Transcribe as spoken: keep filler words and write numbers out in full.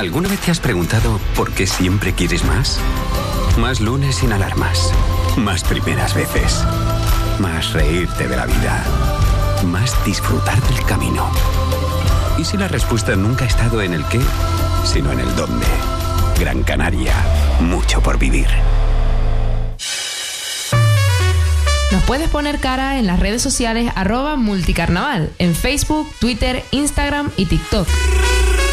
¿Alguna vez te has preguntado por qué siempre quieres más? Más lunes sin alarmas. Más primeras veces. Más reírte de la vida. Más disfrutar del camino. ¿Y si la respuesta nunca ha estado en el qué, sino en el dónde? Gran Canaria. Mucho por vivir. Nos puedes poner cara en las redes sociales arroba multicarnaval, en Facebook, Twitter, Instagram y TikTok.